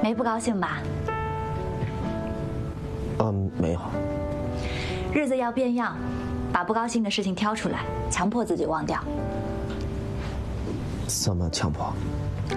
没不高兴吧？ 没有。 日子要变样，把不高兴的事情挑出来，强迫自己忘掉。 怎么强迫？